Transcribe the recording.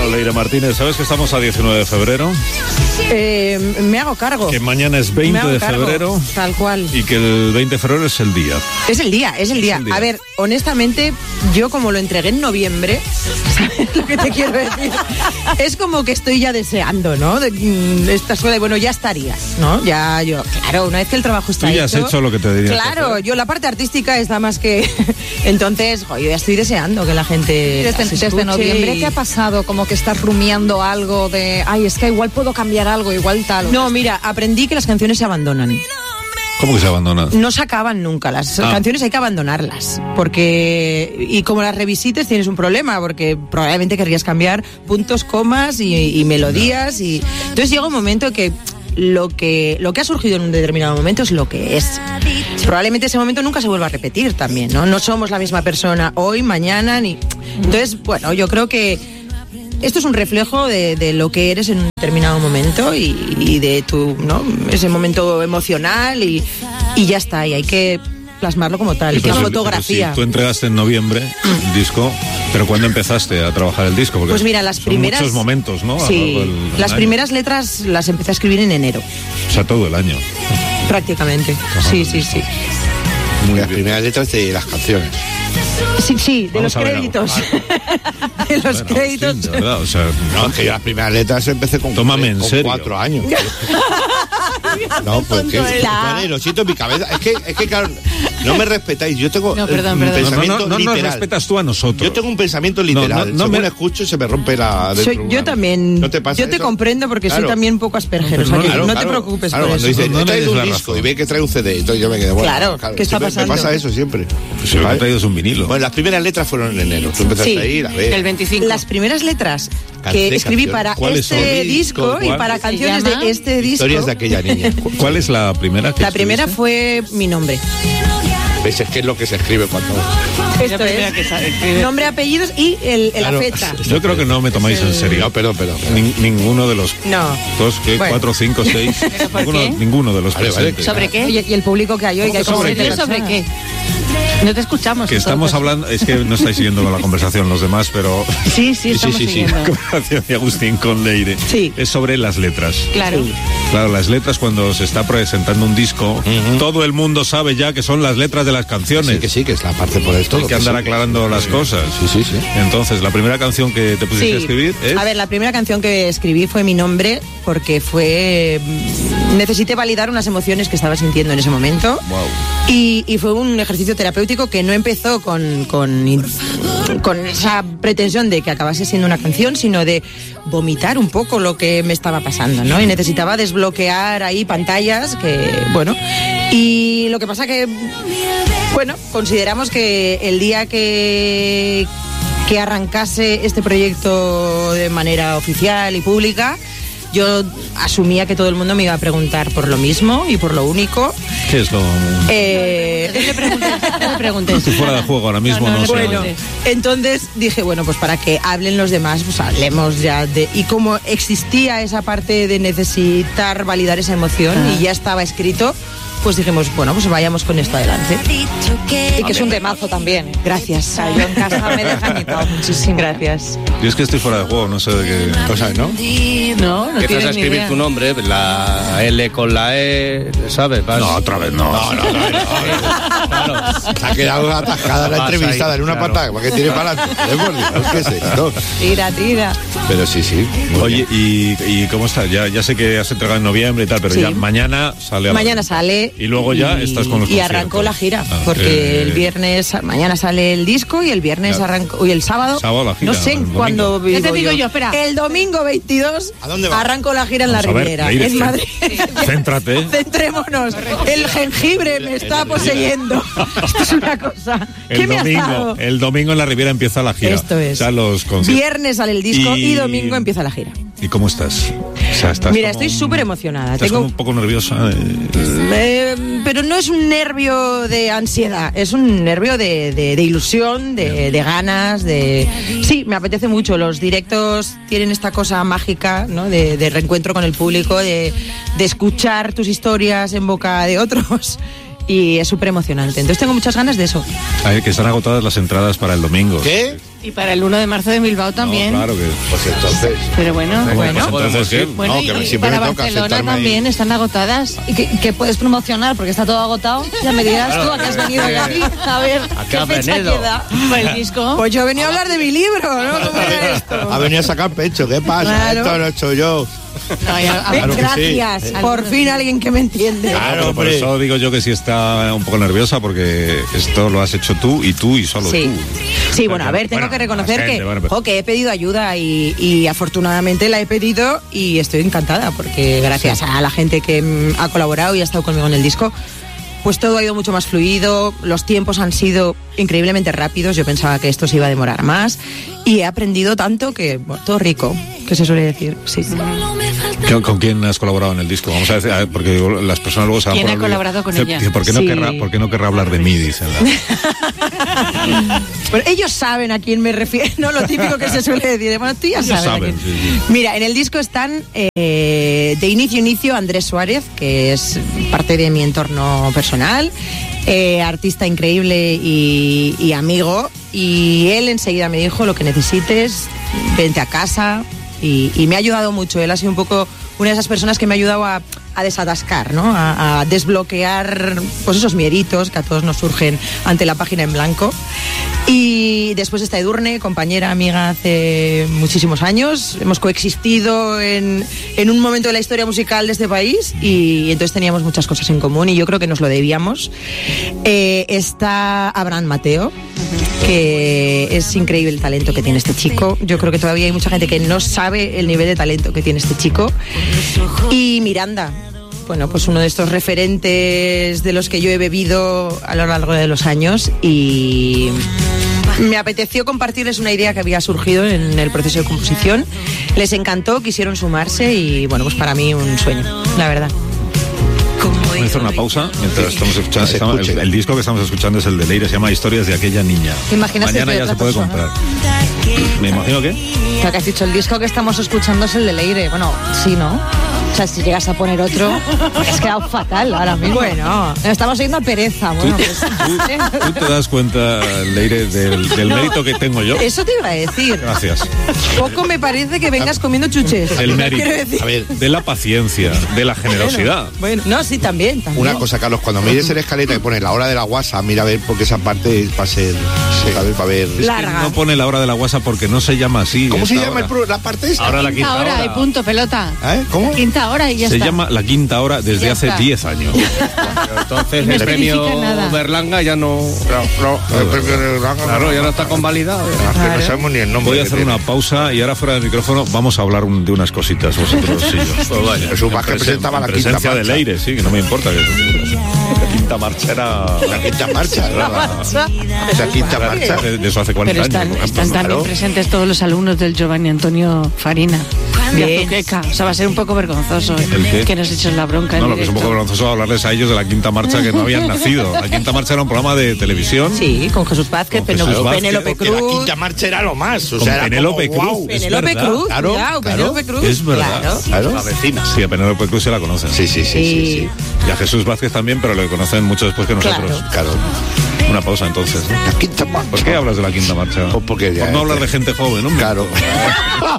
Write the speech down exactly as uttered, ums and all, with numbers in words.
Bueno, Leire Martínez, ¿sabes que estamos a diecinueve de febrero? Eh, me hago cargo. Que mañana es veinte de febrero. Tal cual. Y que el veinte de febrero es el día. Es el día, es el día. Es el día. A ver, honestamente, yo como lo entregué en noviembre, ¿sabes lo que te quiero decir? Es como que estoy ya deseando, ¿no? De, esta escuela, bueno, ya estaría, ¿no? Ya yo, claro, una vez que el trabajo está Tú ya hecho... has hecho lo que te diría. Claro, yo la parte artística está más que... Entonces, jo, yo ya estoy deseando que la gente... Desde, desde noviembre, y... ¿qué ha pasado? Como que estás rumiando algo de... Ay, es que igual puedo cambiar algo, igual tal. No, mira, aprendí que las canciones se abandonan. ¿Cómo que se abandonan? No se acaban nunca, las ah. canciones hay que abandonarlas, porque y como las revisites tienes un problema, porque probablemente querrías cambiar puntos, comas y, y melodías, y entonces llega un momento que lo que lo que ha surgido en un determinado momento es lo que es. Probablemente ese momento nunca se vuelva a repetir también, ¿no? No somos la misma persona hoy, mañana, ni... Entonces, bueno, yo creo que esto es un reflejo de, de lo que eres en un determinado momento y, y de tu, ¿no? Ese momento emocional y, y ya está, y hay que plasmarlo como tal, sí, la pero, fotografía. Pero si tú entregaste en noviembre el disco, pero ¿cuándo empezaste a trabajar el disco? Porque pues mira, las primeras... muchos momentos, ¿no? Sí, el, las el primeras letras las empecé a escribir en enero. O sea, todo el año. Prácticamente, Ajá, sí, sí, sí. Muy las primeras letras de las canciones. Sí, sí, de Vamos los ver, créditos. vale. De los bueno, créditos. Sí, de verdad, o sea, no, es que yo las primeras letras empecé con, Tómame en con serio. cuatro años. No, pues que vale, lo siento en mi cabeza. Es que, es que claro, no me respetáis. Yo tengo no, perdón, un perdón. pensamiento no, no, no, literal. No nos respetas tú a nosotros. Yo tengo un pensamiento literal. No, no, no Según me... escucho se me rompe la... Soy, yo también. ¿No te pasa yo te eso? comprendo porque Claro. soy también un poco asperger. O sea, No, que claro, no claro, te preocupes claro, por cuando eso. dice, No, he no traído le un des la disco razón. y ve que trae un C D. Entonces yo me quedé, bueno, Claro, ¿qué está siempre pasando? Me pasa eso siempre. Pues si lo que he traído es un vinilo. Bueno, las primeras letras fueron en enero. Tú empezaste Sí, ahí, la ves. El veinticinco. Las primeras letras Canté que escribí canciones. para ¿Cuáles este son? disco ¿Cuál? y para ¿Se canciones llama? de este disco. Historias de aquella niña. ¿Cuál es la primera que La primera escribiste? fue mi nombre. ¿Ves? Es que es lo que se escribe cuando... Esto es nombre, apellidos y el, el Claro. la fecha. Yo creo que no me tomáis en serio. No, perdón, perdón. perdón. Nin- ninguno de los No. dos, ¿qué? Bueno. Cuatro, cinco, seis. por ninguno, qué? ninguno de los Vale, vale. presentes. ¿Sobre qué? Oye, y el público que hay hoy, que hay como ¿Sobre siete qué? ¿Sobre personas. qué? No te escuchamos. Que estamos entonces. hablando, es que no estáis siguiendo la conversación los demás, pero Sí, sí, estamos sí, sí. siguiendo. la conversación de Agustín con Leire Sí. es sobre las letras. Claro. Claro, las letras cuando se está presentando un disco, todo el mundo sabe ya que son las letras de las canciones. Sí, que sí, que es la parte por esto. Hay que andar aclarando las cosas. Sí, sí, sí. Entonces, la primera canción que te pusiste Sí. a escribir es... A ver, la primera canción que escribí fue mi nombre porque fue... Necesité validar unas emociones que estaba sintiendo en ese momento. Wow. Y, y fue un ejercicio terapéutico que no empezó con, con, con esa pretensión de que acabase siendo una canción, sino de vomitar un poco lo que me estaba pasando, ¿no? Y necesitaba desbloquear ahí pantallas que, bueno... Y lo que pasa que, bueno, consideramos que el día que, que arrancase este proyecto de manera oficial y pública, yo asumía que todo el mundo me iba a preguntar por lo mismo y por lo único. ¿Qué es lo...? Eh, No le preguntes, no le preguntes. Estoy fuera de juego ahora mismo, No, no, no, no, sé. Bueno, entonces dije, bueno, pues para que hablen los demás, pues hablemos ya de... Y como existía esa parte de necesitar validar esa emoción Ah. y ya estaba escrito, pues dijimos, bueno, pues vayamos con esto adelante. Y que es un temazo también. Gracias. O sea, yo en casa me he desanitado muchísimo. Gracias. Yo es que estoy fuera de juego, no sé de qué... O sea, ¿no? No, no Empiezas a tienes ni escribir idea. tu nombre, la L con la E, ¿sabes? Vas- No, otra vez no. No, no, no, no. Claro. Se ha quedado atascada la Vas entrevistada ahí, en una claro. patada, ¿para qué tiene para adelante? ¿Eh, por Dios? ¿Qué es esto? Tira, tira. Pero sí, sí. muy Oye, bien. ¿y, y cómo está? Ya, ya sé que has entregado en noviembre y tal, pero Sí. ya mañana sale a la Mañana venta. sale. Y luego ya estás con los Y arrancó conciertos. la gira, Ah, porque eh, el viernes, mañana sale el disco y el viernes Ya. arrancó, y el sábado, Sábado la gira, no sé el domingo. cuándo. Ya te digo yo, espera. El domingo veintidós ¿A dónde va? arrancó la gira en Vamos la a ver, Riviera, Leire, en cén- Madrid. Céntrate. Centrémonos. El jengibre me está poseyendo. Esto es una cosa. ¿Qué El me has domingo, dado? el domingo en la Riviera empieza la gira. Esto es. O sea, los conciertos. Viernes sale el disco y... Y- domingo empieza la gira. ¿Y cómo estás? O sea, estás Mira, como- estoy súper emocionada. Estás Tengo... como un poco nerviosa. eh. Eh, pero no es un nervio de ansiedad, es un nervio de, de- de ilusión, de, de ganas, de... Sí, me apetece mucho. Los directos tienen esta cosa mágica, ¿no? De, de reencuentro con el público, de, de escuchar tus historias en boca de otros. Y es súper emocionante. Entonces tengo muchas ganas de eso. Ay, que están agotadas las entradas para el domingo. ¿Qué? Y para el uno de marzo de Bilbao también. No, claro que. Pues entonces. Pero bueno, Bueno, bueno. entonces, ¿qué? Bueno, No, que y siempre para me toca Barcelona sentarme ahí. también están agotadas. ¿Y qué, qué puedes promocionar? Porque está todo agotado. Ya me dirás tú a qué has venido de aquí. A ver, qué ¿qué has fecha venido? queda? Por el disco. Pues yo he venido a hablar de mi libro, ¿no? ¿Cómo era esto? Ha venido a sacar pecho, ¿qué pasa? Claro. Esto lo he hecho yo. No, ya- a- Claro que sí. Gracias. Por fin alguien que me entiende. Claro, Pero por hombre. eso digo yo que sí está un poco nerviosa, porque esto lo has hecho tú y tú y solo Sí. tú. Sí, bueno, a ver, tengo Bueno, que reconocer más gente, que, bueno, pero- jo, que he pedido ayuda y, y afortunadamente la he pedido y estoy encantada porque gracias a la gente que mm, ha colaborado y ha estado conmigo en el disco, pues todo ha ido mucho más fluido, los tiempos han sido increíblemente rápidos, yo pensaba que esto se iba a demorar más y he aprendido tanto que, bueno, todo rico, que se suele decir, sí. ¿Con, con quién has colaborado en el disco? Vamos a decir, a ver, porque digo, las personas luego se van ¿Quién por ha el- colaborado con Dice, ella? dice, ¿por qué no Sí. querrá, por qué no querrá hablar de mí? Dicen. la- Pero ellos saben a quién me refiero, no lo típico que se suele decir. Bueno, tú ya Ellos sabes. a saben, quién. sí, sí. Mira, en el disco están eh, de inicio a inicio Andrés Suárez, que es parte de mi entorno personal, eh, artista increíble y, y amigo. Y él enseguida me dijo, lo que necesites, vente a casa. Y, y me ha ayudado mucho. Él ha sido un poco una de esas personas que me ha ayudado a, a desatascar, ¿no? A, a desbloquear pues esos mieditos que a todos nos surgen ante la página en blanco. Y después está Edurne, compañera, amiga hace muchísimos años. Hemos coexistido en, en un momento de la historia musical de este país y entonces teníamos muchas cosas en común y yo creo que nos lo debíamos. Eh, está Abraham Mateo, que es increíble el talento que tiene este chico. Yo creo que todavía hay mucha gente que no sabe el nivel de talento que tiene este chico. Y Miranda, bueno, pues uno de estos referentes de los que yo he bebido a lo largo de los años y me apeteció compartirles una idea que había surgido en el proceso de composición. Les encantó, quisieron sumarse y bueno, pues para mí un sueño, la verdad. Vamos a hacer una pausa mientras estamos escuchando. Se estamos- escuche. el, el disco que estamos escuchando es el de Leire, se llama Historias de aquella niña. ¿Te imaginas que Mañana es de ya se otra puede persona? comprar. Me imagino que. O sea, que has dicho, el disco que estamos escuchando es el de Leire. Bueno, sí, ¿no? O sea, si llegas a poner otro, has quedado fatal ahora mismo. Bueno. Estamos oyendo a Pereza. ¿Tú, Bueno, pues... tú- tú te das cuenta, Leire, del, del mérito que tengo yo? Eso te iba a decir. Gracias. Poco me parece que vengas comiendo chuches. El mérito. Quiero decir. A ver, De la paciencia, de la generosidad. Bueno, no, sí, también, también. una cosa, Carlos, cuando mires en la escaleta y pones la hora de la guasa, mira a ver porque esa parte va a ser, a ver, va a ver. Es que Larga. no pone la hora de la guasa porque no se llama así. ¿Cómo se esta llama el hora. pro- la parte esta? Ahora la quinta Quinta hora hora. y punto, pelota. ¿Eh? ¿Cómo? Quinta hora y ya Se está. llama la quinta hora desde Ya hace está. diez años. Entonces No el premio significa nada. Berlanga ya no. No, no, el premio de Uranga, Claro, ya no está convalidado. Es que no sabemos ni el nombre. Voy a que hacer tiene. una pausa y ahora fuera del micrófono vamos a hablar un- de unas cositas vosotros y yo. Pues vaya, Jesús en Vázquez presen- presentaba la en quinta presencia de marcha. Leire, sí, que no me importa. Que, la quinta marcha era... La quinta marcha. La quinta marcha. De, de eso hace cuarenta Pero están, años. por ejemplo. están también claro. presentes todos los alumnos del Giovanni Antonio Farina. De Bien. Azuqueca. O sea, va a ser un poco vergonzoso ¿eh? ¿El qué? que nos eches la bronca. en No, lo que es un poco directo. vergonzoso hablarles a ellos de la quinta marcha que no habían nacido. La quinta marcha era un programa de televisión. Sí, con Jesús Vázquez, Con Jesús Penélope Vázquez, Penélope Que la Cruz. quinta marcha era lo más. O Con sea, era Penélope como, Cruz. guau. Es Penélope verdad. Cruz, Claro, cuidado, claro. Penélope Cruz. Es verdad. Claro. Claro. La vecina. Sí, a Penélope Cruz se la conocen. Sí, sí, sí, sí, sí. Y a Jesús Vázquez también, pero lo conocen mucho después que nosotros. Claro. Una pausa entonces, ¿no? La quinta marcha. ¿Por qué hablas de la quinta marcha? Pues porque ya Por no hablar este- de gente joven, ¿no? Claro.